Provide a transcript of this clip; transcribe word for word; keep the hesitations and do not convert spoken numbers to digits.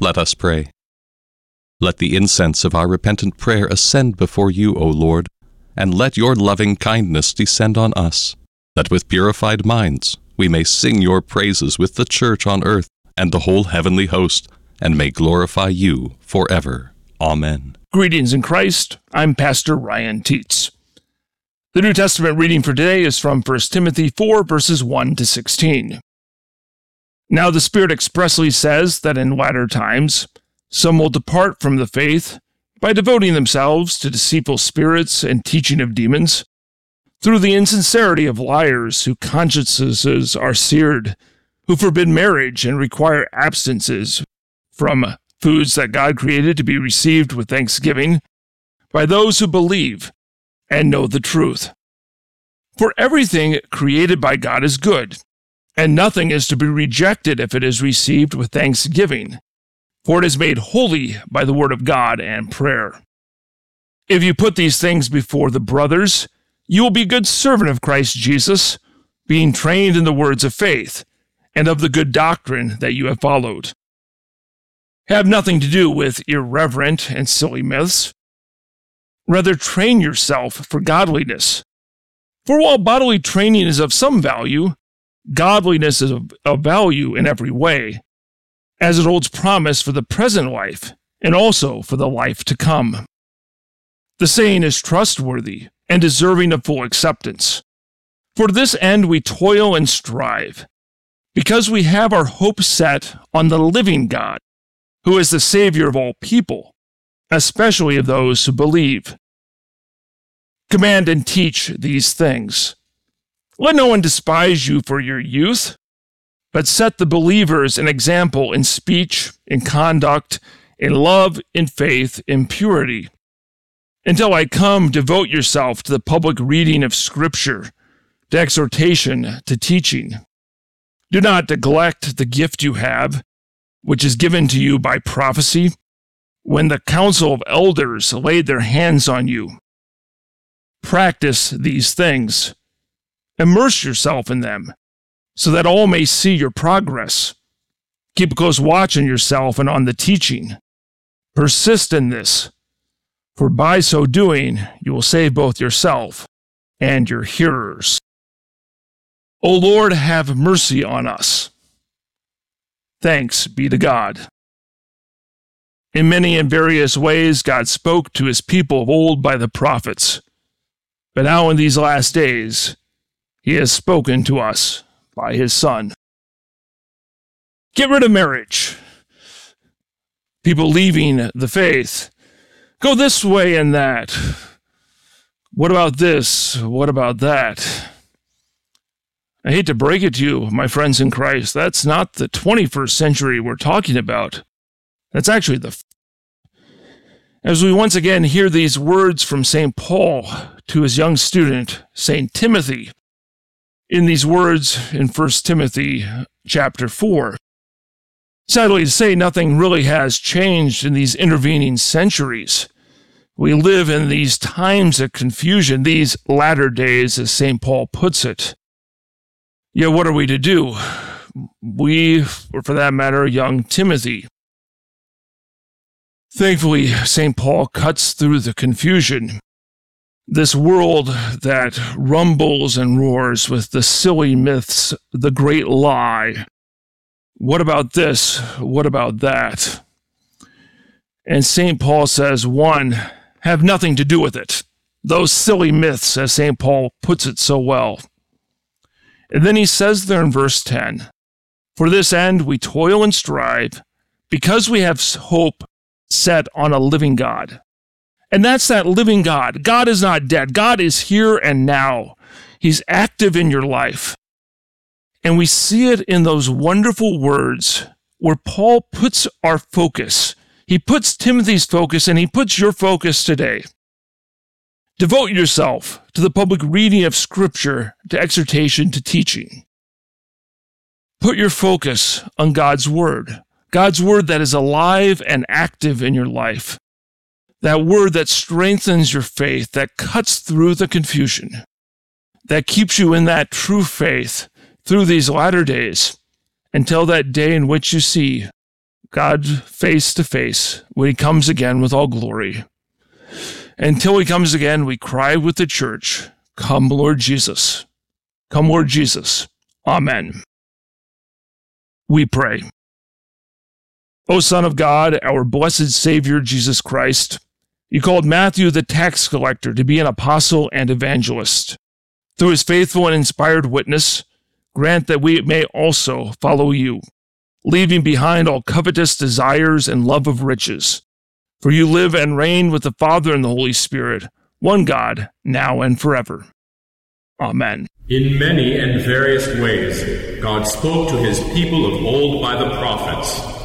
Let us pray. Let the incense of our repentant prayer ascend before you, O Lord, and let your loving kindness descend on us, that with purified minds we may sing your praises with the church on earth and the whole heavenly host, and may glorify you forever. Amen. Greetings in Christ. I'm Pastor Ryan Teets. The New Testament reading for today is from First Timothy four, verses one to sixteen. Now the Spirit expressly says that in latter times some will depart from the faith by devoting themselves to deceitful spirits and teaching of demons, through the insincerity of liars whose consciences are seared, who forbid marriage and require abstinences from foods that God created to be received with thanksgiving by those who believe and know the truth. For everything created by God is good, and nothing is to be rejected if it is received with thanksgiving, for it is made holy by the word of God and prayer. If you put these things before the brothers, you will be a good servant of Christ Jesus, being trained in the words of faith and of the good doctrine that you have followed. Have nothing to do with irreverent and silly myths. Rather, train yourself for godliness. For while bodily training is of some value, godliness is of, of value in every way, as it holds promise for the present life and also for the life to come. The saying is trustworthy and deserving of full acceptance. For this end we toil and strive, because we have our hope set on the living God, who is the Savior of all people, especially of those who believe. Command and teach these things. Let no one despise you for your youth, but set the believers an example in speech, in conduct, in love, in faith, in purity. Until I come, devote yourself to the public reading of Scripture, to exhortation, to teaching. Do not neglect the gift you have, which is given to you by prophecy, when the council of elders laid their hands on you. Practice these things. Immerse yourself in them, so that all may see your progress. Keep a close watch on yourself and on the teaching. Persist in this, for by so doing you will save both yourself and your hearers. O Lord, have mercy on us. Thanks be to God. In many and various ways God spoke to his people of old by the prophets, but now in these last days he has spoken to us by his Son. Get rid of marriage. People leaving the faith. Go this way and that. What about this? What about that? I hate to break it to you, my friends in Christ, that's not the twenty-first century we're talking about. That's actually the... As we once again hear these words from Saint Paul to his young student, Saint Timothy, in these words in First Timothy chapter four. Sadly to say, nothing really has changed in these intervening centuries. We live in these times of confusion, these latter days, as Saint Paul puts it. Yet what are we to do? We, or for that matter, young Timothy. Thankfully, Saint Paul cuts through the confusion. This world that rumbles and roars with the silly myths, the great lie. What about this? What about that? And Saint Paul says, one, have nothing to do with it. Those silly myths, as Saint Paul puts it so well. And then he says there in verse ten, for this end we toil and strive, because we have hope set on a living God. And that's that living God. God is not dead. God is here and now. He's active in your life. And we see it in those wonderful words where Paul puts our focus. He puts Timothy's focus and he puts your focus today. Devote yourself to the public reading of Scripture, to exhortation, to teaching. Put your focus on God's Word. God's Word that is alive and active in your life. That Word that strengthens your faith, that cuts through the confusion, that keeps you in that true faith through these latter days until that day in which you see God face to face when he comes again with all glory. Until he comes again, we cry with the church, "Come, Lord Jesus. Come, Lord Jesus." Amen. We pray. O Son of God, our blessed Savior, Jesus Christ, you called Matthew the tax collector to be an apostle and evangelist. Through his faithful and inspired witness, grant that we may also follow you, leaving behind all covetous desires and love of riches. For you live and reign with the Father and the Holy Spirit, one God, now and forever. Amen. In many and various ways, God spoke to his people of old by the prophets.